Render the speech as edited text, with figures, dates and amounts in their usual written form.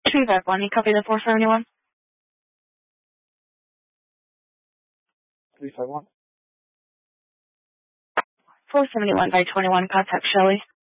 351, you copy the 471? 351. 471 by 21, contact Shelley.